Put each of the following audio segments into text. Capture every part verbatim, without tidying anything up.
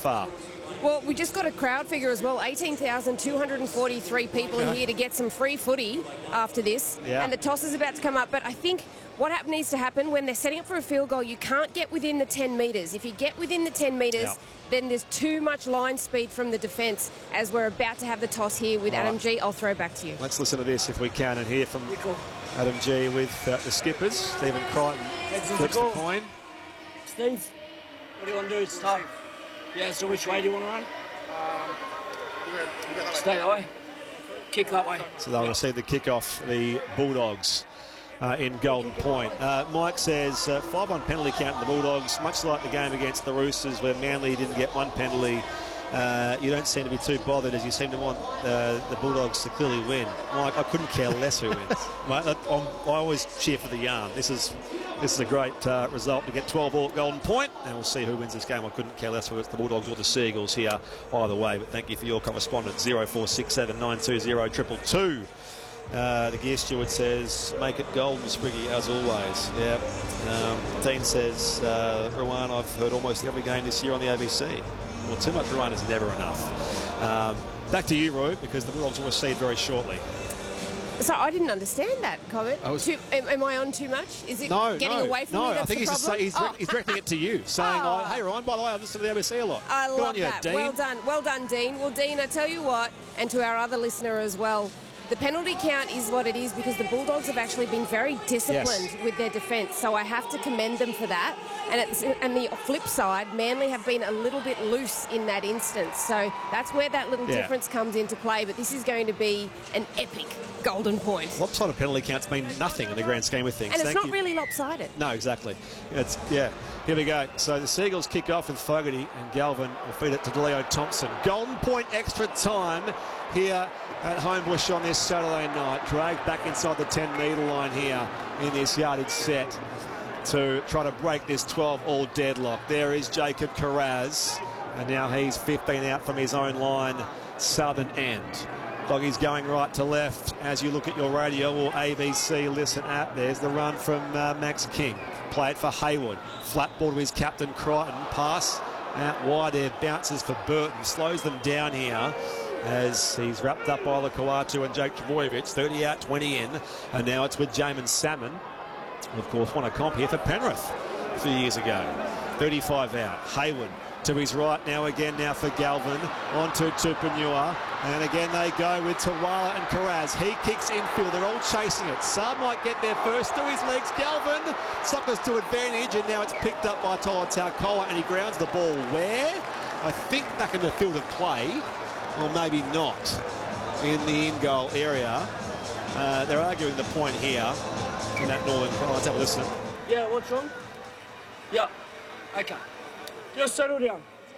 far? Well, we just got a crowd figure as well. eighteen thousand two hundred forty-three people in here to get some free footy after this. Yeah. And the toss is about to come up. But I think what hap- needs to happen when they're setting up for a field goal, you can't get within the ten metres. If you get within the ten metres, Yeah. then there's too much line speed from the defence as we're about to have the toss here with Right. Adam G. I'll throw back to you. Let's listen to this if we can and hear from Adam G with uh, the skippers. Stephen Crichton flips the coin. Steve, what do you want to do? Start. Yeah, so which way do you want to run? Um, Stay that way. Kick that way. So they'll receive the kick-off, the Bulldogs uh, in Golden Point. Uh, Mike says uh, five one penalty count in the Bulldogs, much like the game against the Roosters where Manly didn't get one penalty. Uh, you don't seem to be too bothered as you seem to want uh, the Bulldogs to clearly win. Mike, I couldn't care less who wins. Mate, I, I'm, I always cheer for the yarn. This is this is a great uh, result to get twelve all at Golden Point, and we'll see who wins this game. I couldn't care less whether it's the Bulldogs or the Seagulls here either way, but thank you for your correspondence. zero four six seven nine two zero two two two. Uh, the gear steward says, make it golden, Spriggy, as always. Yeah. Um, Dean says, uh, Rowan, I've heard almost every game this year on the A B C. Well, too much run is never enough. Um, back to you, Roo, because the Bulldogs will receive very shortly. So I didn't understand that comment. I was- Too, am, am I on too much? Is it No, getting no, away from no. me? That's I think the he's, just problem? say, he's, Oh. he's directing it to you, saying, Oh. oh, hey, Ryan, by the way, I've listened to the A B C a lot. I Good love on you, that. Dean. Well done. Well done, Dean. Well, Dean, I tell you what, and to our other listener as well, the penalty count is what it is because the Bulldogs have actually been very disciplined Yes. with their defence, so I have to commend them for that. And it's, and the flip side, Manly have been a little bit loose in that instance, so that's where that little Yeah. difference comes into play. But this is going to be an epic Golden Point. Lopsided penalty counts mean nothing in the grand scheme of things. And it's Thank not you. really lopsided. No, exactly. It's yeah. Here we go. So the Seagulls kick off with Fogarty, and Galvin will feed it to DeLeo Thompson. Golden Point extra time here at Homebush on this Saturday night. Dragged back inside the ten metre line here in this yardage set to try to break this twelve all deadlock. There is Jacob Carraz, and now he's fifteen out from his own line, southern end. Doggy's going right to left as you look at your radio or A B C listen app. There's the run from uh, Max King. Play it for Hayward. Flat ball to his captain Crichton. Pass out wide there. Bounces for Burton. Slows them down here as he's wrapped up by Lakawatu and Jake Trbojevic. thirty out, twenty in. And now it's with Jamin Salmon. Of course, won a comp here for Penrith a few years ago. thirty-five out. Hayward to his right now again now for Galvin. On to Tupanua. And again they go with Tawala and Carraz. He kicks infield. They're all chasing it. Saab might get there first through his legs. Galvin suckers to advantage, and now it's picked up by Tola Taukoa, and he grounds the ball where? I think back in the field of play, or maybe not, in the in-goal area. Uh, they're arguing the point here in that northern corner. Let's have a listen. Yeah, what's wrong? Yeah. Okay. Just settle down.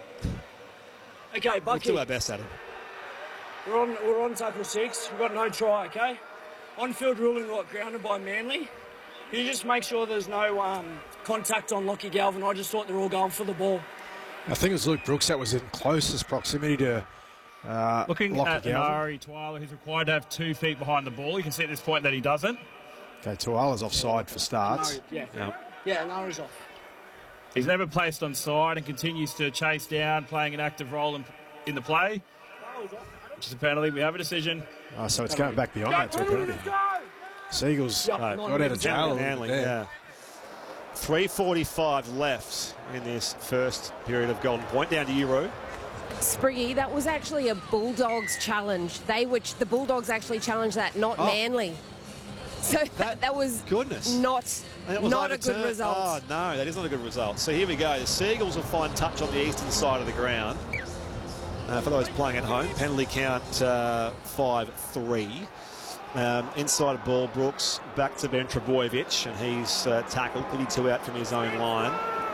Okay, We'll Bucky. do our best at it. We're on, we're on tackle six. We've got no try, okay? On-field ruling got grounded by Manly. You just make sure there's no um, contact on Lockie Galvin. I just thought they're all going for the ball. I think it was Luke Brooks that was in closest proximity to uh, Looking Lockie at Galvin. Ari Twyla, who's required to have two feet behind the ball. You can see at this point that he doesn't. Okay, Tuala's offside for starts. No, yeah. Yeah. Yeah, Nari's off. He's never placed on side and continues to chase down, playing an active role in, in the play, which is a penalty. We have a decision. Oh, so it's going back beyond that to a penalty. Seagulls Yeah, uh, not got out of even jail. a little Manly, bit there. yeah. three forty-five left in this first period of Golden Point. Down to you, Roo. Spriggy, that was actually a Bulldogs challenge. They which the Bulldogs actually challenged that, not Oh. Manly. So that, that was Goodness. not And it was not a good overturned. result. Oh, no, that is not a good result. So here we go. The Seagulls will find touch on the eastern side of the ground. Uh, for those playing at home, penalty count uh, five three. Um, inside ball, Brooks back to Ben Trbojevic, and he's uh, tackled, thirty-two out from his own line.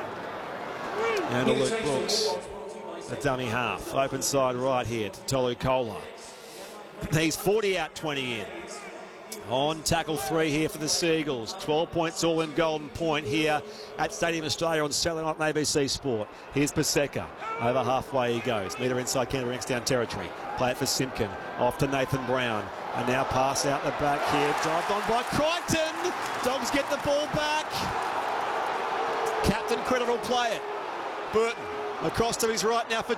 And to Luke Brooks, a dummy half. Open side right here to Tolu Kola. He's forty out, twenty in. On tackle three here for the Seagulls. twelve points all in Golden Point here at Stadium Australia on Saturday night on A B C Sport. Here's Paseka. Over halfway he goes. Metre inside Canterbury down territory. Play it for Simpkin. Off to Nathan Brown. And now pass out the back here. Dived on by Crichton. Dogs get the ball back. Captain Credit will play it. Burton across to his right now for